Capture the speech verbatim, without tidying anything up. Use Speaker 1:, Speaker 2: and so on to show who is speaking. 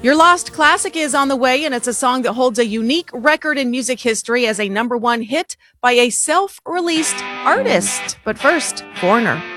Speaker 1: Your Lost Classic is on the way, and it's a song that holds a unique record in music history as a number one hit by a self released artist. But first, Foreigner.